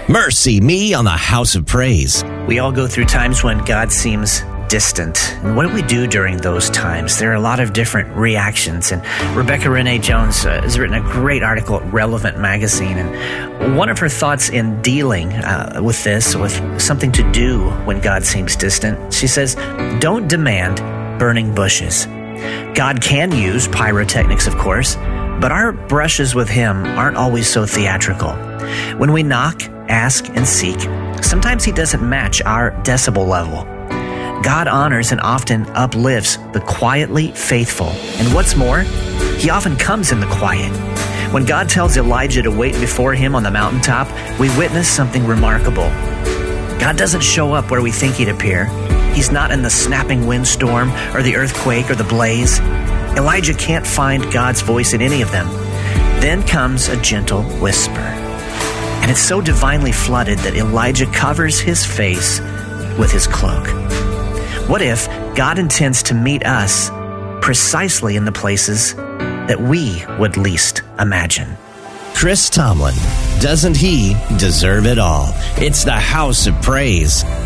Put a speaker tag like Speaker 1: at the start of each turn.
Speaker 1: Mercy Me on the House of Praise.
Speaker 2: We all go through times when God seems distant. And what do we do during those times? There are a lot of different reactions. And Rebecca Renee Jones has written a great article at Relevant Magazine. And one of her thoughts in dealing with this, with something to do when God seems distant, she says, don't demand burning bushes. God can use pyrotechnics, of course, but our brushes with Him aren't always so theatrical. When we knock, ask, and seek, sometimes He doesn't match our decibel level. God honors and often uplifts the quietly faithful. And what's more, He often comes in the quiet. When God tells Elijah to wait before Him on the mountaintop, we witness something remarkable. God doesn't show up where we think He'd appear. He's not in the snapping windstorm or the earthquake or the blaze. Elijah can't find God's voice in any of them. Then comes a gentle whisper. And it's so divinely flooded that Elijah covers his face with his cloak. What if God intends to meet us precisely in the places that we would least imagine?
Speaker 1: Chris Tomlin, doesn't he deserve it all? It's the House of Praise.